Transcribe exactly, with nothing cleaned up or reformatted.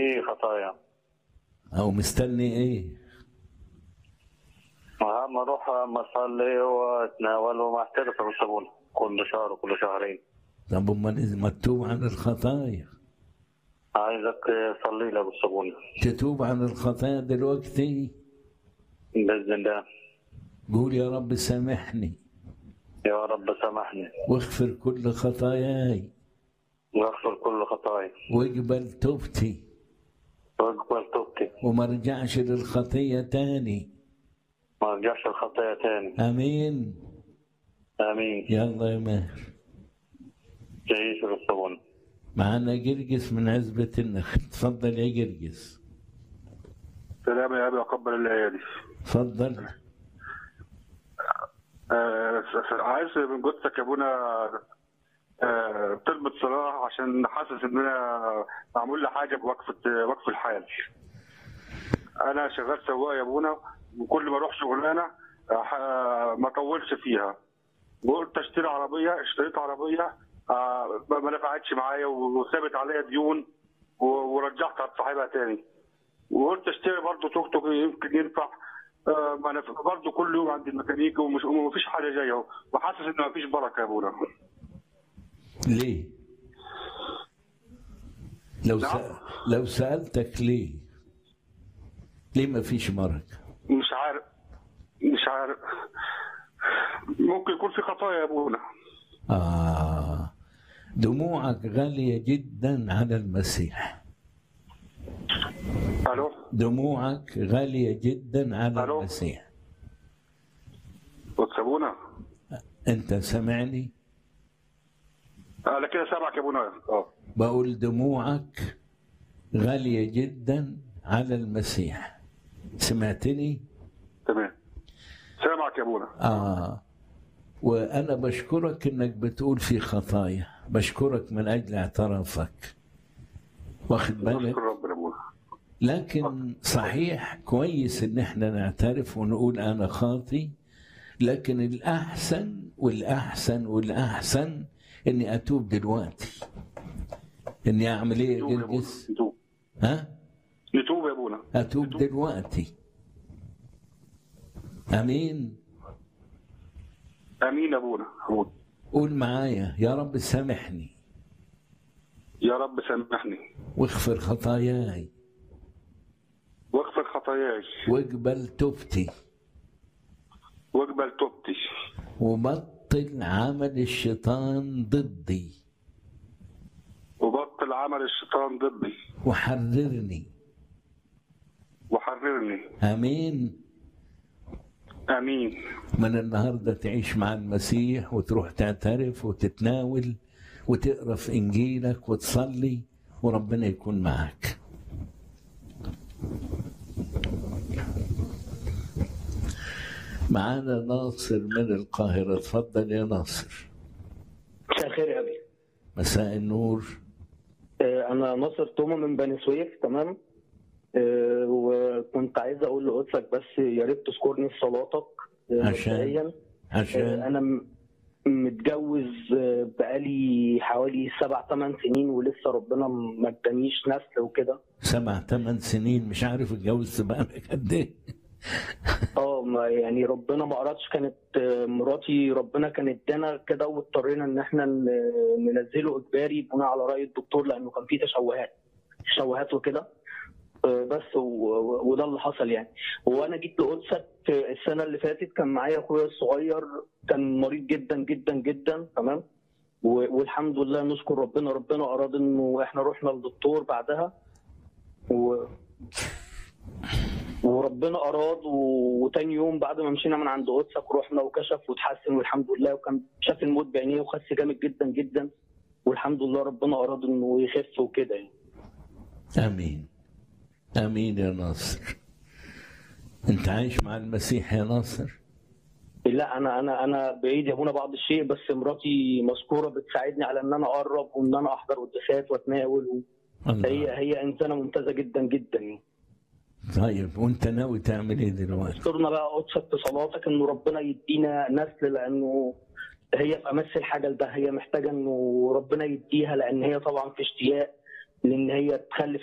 في خطايا. او مستني ايه؟ أهم أروح أما أصلي وأتناول وما أحترف بالصابون كل شهر وكل شهرين. طب امال ما تتوب عن الخطايا؟ عايزك تصلي لي بالصابون. تتوب عن الخطايا دلوقتي؟ بإذن الله. قول يا رب سامحني يا رب سامحني واغفر كل خطاياي واغفر كل خطاياي واقبل توبتي واقبل توبتي وما ارجعش للخطية تاني. ما ارجعش الخطايا تاني. امين. امين. يلا يا ماهر. تعيش بالصابون. معانا جرجس من عزبة النخل. تفضل يا جرجس. سلام يا ابي اقبل الايادي. تفضل. آه عايز من جثتك يا ابونا آه طلبة صلاح عشان حاسس ان انا معمول لي حاجه بوقفه وقف الحال. انا شغال سواق يا ابونا وكل ما اروح شغلانه آه ما اطولش فيها. وقلت اشتري عربيه، اشتريت عربيه آه ما نفعتش معايا وثابت عليا ديون ورجعتها لصاحبها تاني. وقلت اشتري برضه توك توك يمكن ينفع آه ما انا برضه كل يوم عند الميكانيكي ومفيش حاجه جايه وحاسس ان مفيش بركه يا ابونا. ليه؟ لو نعم. سأ... لو سألتك ليه؟ ليه مفيش بركه؟ مش عارف مش عارف ممكن يكون في خطايا يا ابونا. آه دموعك غالية جدا على المسيح. الو دموعك غالية جدا على ألو. المسيح. قدس ابونا انت سامعني؟ اه لا كده سامعك يا ابونا. اه بقول دموعك غالية جدا على المسيح. سمعتني؟ تمام سامعك يا ابونا. اه وانا بشكرك انك بتقول في خطايا، بشكرك من اجل اعترافك. واخد بالك؟ لكن صحيح كويس ان احنا نعترف ونقول انا خاطي، لكن الاحسن والاحسن والاحسن اني اتوب دلوقتي. اني اعمل ايه يا جرجس؟ ها؟ يتوب يا ابونا. اتوب دلوقتي. امين. امين يا ابونا. قول معايا يا رب سامحني. يا رب سامحني واغفر خطاياي واغفر خطاياي واقبل توبتي واقبل توبتي وبطل عمل الشيطان ضدي وبطل عمل الشيطان ضدي وحررني وحررني. امين. امين. من النهارده تعيش مع المسيح وتروح تعترف وتتناول وتقرا في انجيلك وتصلي وربنا يكون معك. معانا ناصر من القاهرة. تفضل يا ناصر. مساء الخير يا أبي. مساء النور. أنا ناصر توما من بني سويف. تمام. وكنت عايز أقول لقدسك بس يا ريت تذكرني في صلاتك. عشان عشان أنا متجوز بقالي حوالي سبع ثمان سنين ولسه ربنا ما ادانيش نسل وكده. سبع ثمان سنين مش عارف اتجوزت بقالك قد ايه؟ اه يعني ربنا ما ارادش. كانت مراتي ربنا كان ادانا كده واضطرينا ان احنا ننزله اجباري بناء على راي الدكتور لانه كان فيه تشوهات تشوهات وكده بس وده اللي حصل يعني. وانا جيت لقدسك السنه اللي فاتت كان معايا اخويا الصغير كان مريض جدا جدا جدا. تمام. والحمد لله نشكر ربنا ربنا اراد انه احنا رحنا للدكتور بعدها و وربنا اراد وتاني يوم بعد ما مشينا من عند قدسك رحنا وكشف وتحسن والحمد لله وكان شاف الموت بعينيه وخس جامد جدا جدا والحمد لله ربنا اراد انه يخف وكده يعني. امين. امين يا ناصر. انت عايش مع المسيح يا ناصر؟ لا انا انا انا بعيد يا ابونا بعض الشيء بس مراتي مذكوره بتساعدني على ان انا اقرب وان انا احضر قداسات واتناول. هي هي انسانه ممتازه جدا جدا يعني. طيب وانت ناوي تعمل ايه دلوقتي؟ اذكرنا بقى قدسك في صلاتك انه ربنا يدينا نسل لانه هي في امس الحاجه لده. هي محتاجه انه ربنا يديها لان هي طبعا في اشتياق لان هي تخلف